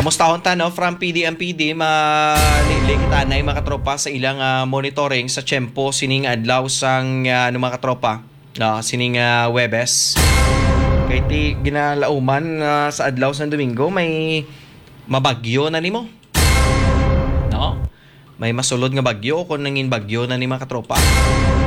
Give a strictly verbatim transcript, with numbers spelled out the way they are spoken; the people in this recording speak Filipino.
Kamusta hon ta no from P D M P D malili kita na mga katropa sa ilang uh, monitoring sa tiyempo sining adlaw sang uh, ano mga katropa no sining uh, Webes kay ti ginalauman uh, sa adlaw sa Domingo may mabagyo na nimo no may masulod nga bagyo kung nangin bagyo na ni mga katropa